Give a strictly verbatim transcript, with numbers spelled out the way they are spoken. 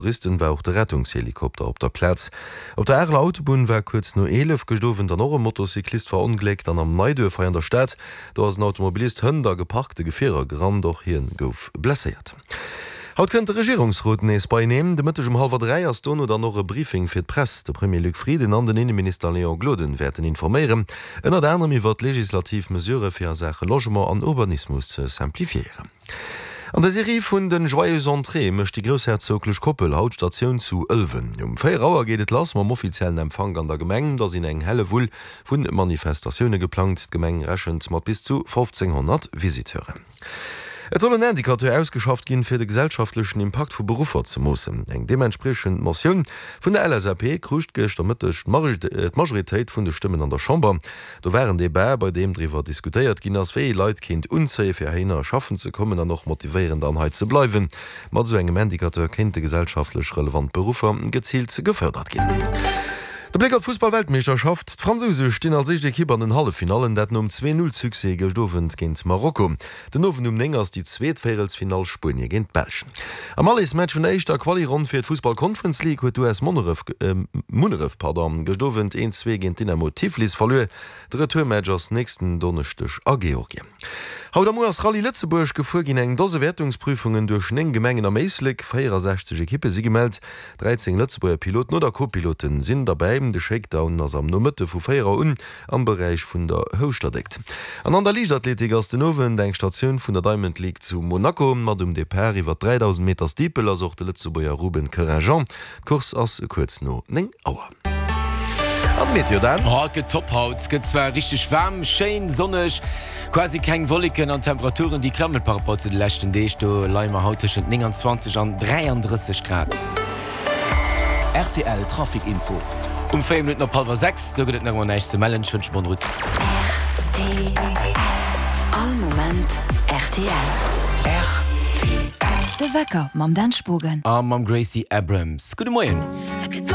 Touristen war auch der Rettungshelikopter op der Platz. Op der Erler Autobahn war kurz no elf gestofen der noch Motorcyklist verunglegt an am Neidöfer an der Stadt, da als ein Automobilist Hënder geparkte Gefährer Grand doch hier gouf blessiert. Haut könnte Regierungsrouten es beinehmen, de Mittag um halb drei als Don oder noch ein Briefing für die Presse. Der Premier Luc Frieden an den Innenminister Leon Gloden werden informieren, unter anderem über die Legislativmesure für Sache Logement und Urbanismus zu simplifieren. An der Serie vun den Joyeuse Entrée mecht die Großherzoglich Koppel Hautstation zu Ölwen. Um vier Uhr geht et lass mam offiziellen Empfang an der Gemeng, da sind eng helle Wull vun Manifestationune geplant, Gemeng rächend mat bis zu fünfzehnhundert Visiteuren. Et soll ein Indikator ausgeschafft gin fir de gesellschaftlichen Impact vu Berufer zu mussen. Eng dementsprechend Motion vun der L S A P krucht gestmmettech Majoritéit vun de Stimmen an der Chamber. Do wären debä bei dem drwer diskutiert ginn ass wéi Leiit kind unzei fir hinner schaffen ze kommen an noch motivieren anheit ze bleiwen. mat so engem Indikator kennt de gesellschaftlich relevant Berufer gezielt ze gefördert gin. Der Blick auf Fußball-Weltmeisterschaft. Die Franzosen stehen als sich Keeper an den Halbfinalen, dat um zwei null Succès gestofen gegen Marokko. Den Ofen um Nengers die Zweitfinal Spanien gegen Belgien. Am alles Match von der ersten Quali-Runde für die Fußball-Conference League hat U S Monrev, äh, Monrev pardon, gestofen eins zwei gegen Dynamo Tiflis verloren. Der Retourmatch als nächsten Donnerstag a Georgien. Haut am als Rallye Lützeburg gefuhr gin eng dose Wertungsprüfungen durch eng Gemengen am Meislik, vierundsechzig Ekippe sie gemeldet, dreizehn Lützeburger Piloten oder Co-Piloten sind dabei, de Shakedown ass am Nommette vu Féierer un am Bereich vun der Hoster deckt. An an der Liichtathletik ass den Owen eng Stationun vun der Diamond League zu Monaco mat um de Per iwwer dreitausend Meter Stiepel as och de Lützeburger Ruben Carinjean, Kurs ass kurz no neng Auer. Oh, getophaut, get zwar richtig warm, schön, sonnig, quasi kein Wolken an Temperaturen, die Klammelparaport zu den letzten Tagen, du Leimer haut zwischen neunundzwanzig und dreiunddreißig Grad. R T L Trafikinfo. Um vier Minuten nach halb sechs, da geht es noch mal nächste Melden, ich wünsche Bonne Route. R T L. All Moment R T L. R T L. Der Wecker, Mam Dan Spogen. Ah, Mam Gracie Abrams. Guten Morgen.